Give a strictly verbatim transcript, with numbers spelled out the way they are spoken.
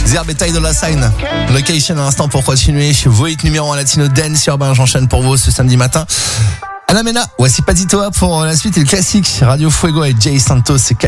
Zerbe et Dolla Sign. Location à l'instant pour continuer. Vous êtes numéro un latino dance urbain. J'enchaîne pour vous ce samedi matin. Ana Mena, voici Patitoa pour la suite et le classique. Radio Fuego et Jay Santos.